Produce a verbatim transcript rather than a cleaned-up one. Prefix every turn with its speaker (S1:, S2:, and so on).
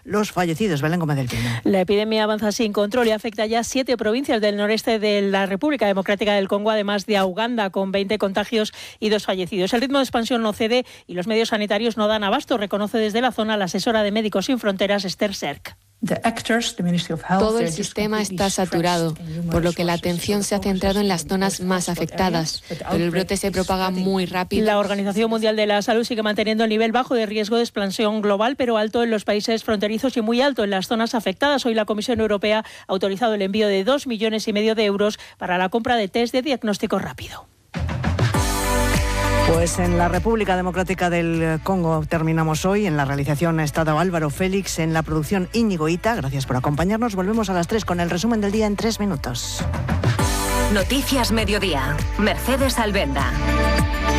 S1: los fallecidos. Belén Gómez del Pino.
S2: La epidemia avanza sin control y afecta ya siete provincias del noreste de la República Democrática del Congo, además de a Uganda, con veinte contagios y dos fallecidos. El ritmo de expansión no cede y los medios sanitarios no dan abasto, reconoce desde la zona la asesora de Médicos Sin Fronteras, Esther Serk.
S3: Todo el sistema está saturado, por lo que la atención se ha centrado en las zonas más afectadas, pero el brote se propaga muy rápido.
S2: La Organización Mundial de la Salud sigue manteniendo el nivel bajo de riesgo de expansión global, pero alto en los países fronterizos y muy alto en las zonas afectadas. Hoy la Comisión Europea ha autorizado el envío de dos millones y medio de euros para la compra de test de diagnóstico rápido.
S1: Pues en la República Democrática del Congo terminamos hoy. En la realización ha estado Álvaro Félix, en la producción Íñigo Ita. Gracias por acompañarnos. Volvemos a las tres con el resumen del día en tres minutos.
S4: Noticias Mediodía. Mercedes Albenda.